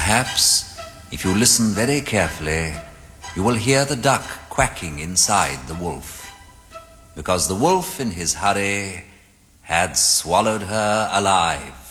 Perhaps, if you listen very carefully, you will hear the duck quacking inside the wolf, because the wolf in his hurry had swallowed her alive.